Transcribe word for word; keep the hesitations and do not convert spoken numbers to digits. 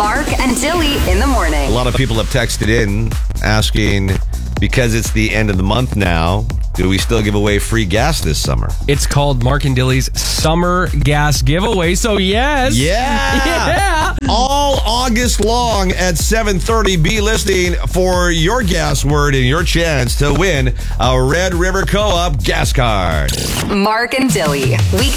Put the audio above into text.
Mark and Dilly in the morning. A lot of people have texted in asking, because it's the end of the month now, do we still give away free gas this summer? It's called Mark and Dilly's Summer Gas Giveaway, so yes. Yeah. Yeah. All August long at seven thirty, be listening for your gas word and your chance to win a Red River Co-op gas card. Mark and Dilly. Week